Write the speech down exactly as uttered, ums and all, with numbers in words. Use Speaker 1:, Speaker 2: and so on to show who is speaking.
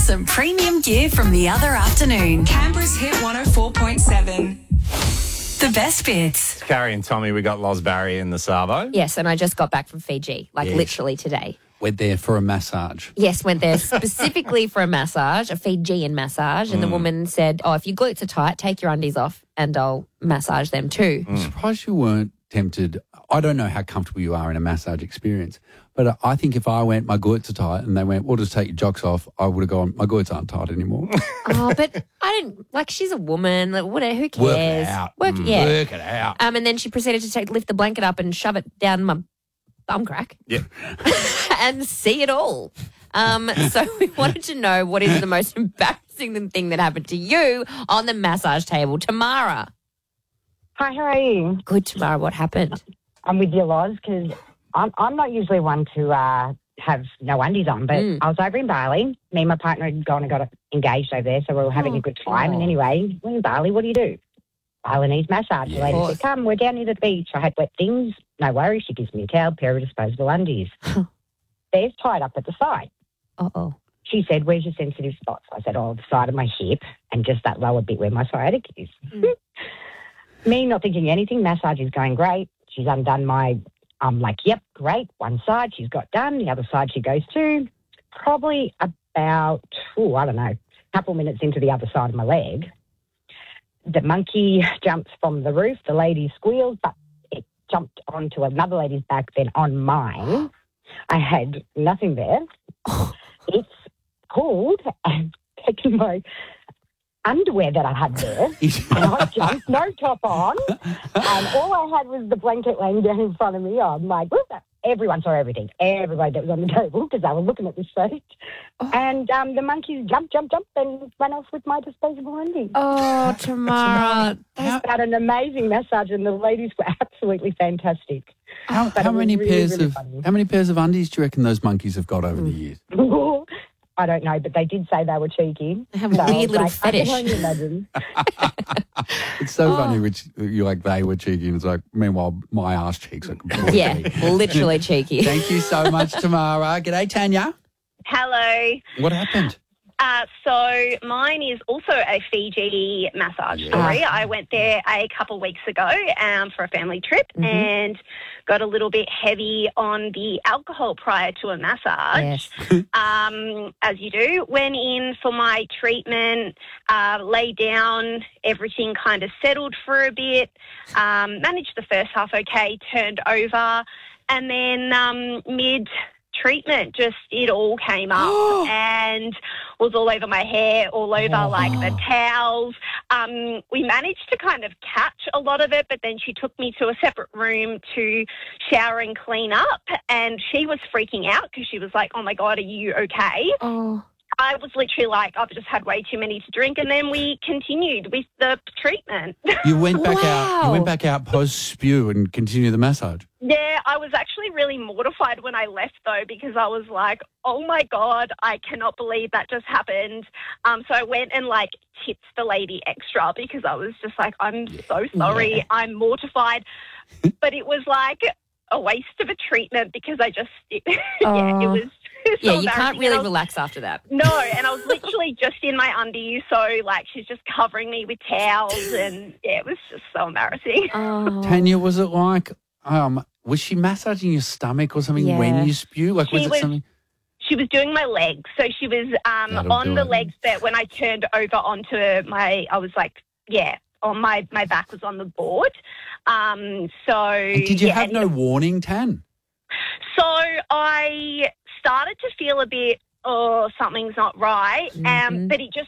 Speaker 1: some premium gear from the other afternoon.
Speaker 2: Canberra's Hit one oh four point seven.
Speaker 1: The best bits.
Speaker 3: Carrie and Tommy, we got Loz Barry in the Savo.
Speaker 4: Yes, and I just got back from Fiji, like
Speaker 5: Yes.
Speaker 4: literally today.
Speaker 5: Went there for a massage.
Speaker 4: Yes, went there specifically for a massage, a Fijian massage, and the woman said, oh, if your glutes are tight, take your undies off and I'll massage them too.
Speaker 5: I'm surprised you weren't tempted. I don't know how comfortable you are in a massage experience, but I think if I went, my glutes are tight, and they went, well, just take your jocks off, I would have gone, my glutes aren't tight anymore.
Speaker 4: Oh, but I don't, like, she's a woman, like, what, who cares?
Speaker 5: Work it out.
Speaker 4: Work,
Speaker 5: Mm.
Speaker 4: yeah.
Speaker 5: Work it out.
Speaker 4: Um, and then she proceeded to take, lift the blanket up and shove it down my bum crack.
Speaker 3: Yeah.
Speaker 4: And see it all. Um, so we wanted to know what is the most embarrassing thing that happened to you on the massage table. Tamara.
Speaker 6: Hi, how are you?
Speaker 4: Good, Tamara. What happened?
Speaker 6: I'm with you, Loz, because I'm, I'm not usually one to uh, have no undies on, but
Speaker 4: Mm.
Speaker 6: I was over in Bali. Me and my partner had gone and got engaged over there, so we were having
Speaker 4: Oh,
Speaker 6: a good time.
Speaker 4: God.
Speaker 6: And anyway, we're in Bali, what do you do? Balinese massage.
Speaker 5: Yeah.
Speaker 6: The lady
Speaker 4: Of
Speaker 6: said, come, we're down near the beach. I had wet things. No worries. She gives me a towel, pair of disposable undies. They're tied up at the side.
Speaker 4: Uh-oh.
Speaker 6: She said, where's your sensitive spots? I said, oh, the side of my hip and just that lower bit where my sciatic is.
Speaker 4: Mm.
Speaker 6: Me not thinking anything, massage is going great. She's undone my, I'm like, yep, great. One side she's got done. The other side she goes to. Probably about, oh, I don't know, a couple minutes into the other side of my leg. The monkey jumps from the roof. The lady squeals, but it jumped onto another lady's back, then on mine. I had nothing there. It's pulled and taken my underwear that I had there, and I jumped, no top on, and all I had was the blanket laying down in front of me. I'm like, what's that? Everyone saw everything, everybody that was on the table, because they were looking at this stage.
Speaker 4: Oh.
Speaker 6: And um, the monkeys jumped, jumped, jumped, and ran off with my disposable undies.
Speaker 4: Oh, Tamara.
Speaker 6: I had an amazing massage, and the ladies were absolutely fantastic.
Speaker 5: How,
Speaker 6: But
Speaker 5: how
Speaker 6: it was
Speaker 5: many
Speaker 6: really,
Speaker 5: pairs
Speaker 6: really
Speaker 5: of
Speaker 6: funny.
Speaker 5: how many pairs of undies do you reckon those monkeys have got over the years?
Speaker 6: I don't know, but they did say they were cheeky.
Speaker 4: They have a
Speaker 6: So I
Speaker 4: weird
Speaker 6: was
Speaker 4: little
Speaker 6: like, I
Speaker 4: fetish.
Speaker 6: can only imagine.
Speaker 5: It's so
Speaker 4: Oh.
Speaker 5: funny, which you're like they were cheeky, and it's like meanwhile my ass cheeks are completely.
Speaker 4: Yeah, literally cheeky.
Speaker 5: Thank you so much, Tamara. G'day, Tanya.
Speaker 7: Hello.
Speaker 5: What happened?
Speaker 7: Uh, so mine is also a Fiji massage
Speaker 5: Yeah.
Speaker 7: story. I went there a couple of weeks ago um, for a family trip
Speaker 4: Mhm.
Speaker 7: and got a little bit heavy on the alcohol prior to a massage.
Speaker 4: Yes.
Speaker 7: Um, as you do. Went in for my treatment, uh, lay down, everything kind of settled for a bit, um, managed the first half okay, turned over, and then um, mid treatment, just it all came up and was all over my hair, all over
Speaker 5: Oh.
Speaker 7: like the towels. Um, we managed to kind of catch a lot of it, but then she took me to a separate room to shower and clean up, and she was freaking out because she was like, oh my God, are you okay?
Speaker 4: Oh.
Speaker 7: I was literally like, I've just had way too many to drink, and then we continued with the treatment.
Speaker 5: You went back out. You
Speaker 4: Wow.
Speaker 5: went back out post spew and continued the massage.
Speaker 7: Yeah, I was actually really mortified when I left, though, because I was like, oh, my God, I cannot believe that just happened. Um, so I went and, like, tipped the lady extra because I was just like, I'm so sorry.
Speaker 4: Yeah.
Speaker 7: I'm mortified. But it was, like, a waste of a treatment because I just, it, yeah, it
Speaker 4: Oh.
Speaker 7: was so
Speaker 4: Yeah, you
Speaker 7: embarrassing.
Speaker 4: can't
Speaker 7: And
Speaker 4: really
Speaker 7: I was-
Speaker 4: relax after that.
Speaker 7: No, and I was literally just in my undies, so, like, she's just covering me with towels, and, yeah, it was just so embarrassing.
Speaker 4: Oh.
Speaker 5: Tanya, was it like um was she massaging your stomach or something
Speaker 4: Yeah.
Speaker 5: when you spew? Like was
Speaker 7: She
Speaker 5: it
Speaker 7: was-
Speaker 5: something?
Speaker 7: She was doing my legs. So she was um,
Speaker 5: That'll
Speaker 7: on
Speaker 5: do
Speaker 7: the
Speaker 5: it.
Speaker 7: legs, but when I turned over onto my, I was like, yeah, on my, my back was on the board. Um, so
Speaker 5: And did you
Speaker 7: yeah,
Speaker 5: have
Speaker 7: and-
Speaker 5: no warning, Tan?
Speaker 7: So I started to feel a bit, oh, something's not right. Um,
Speaker 4: Mhm.
Speaker 7: but it just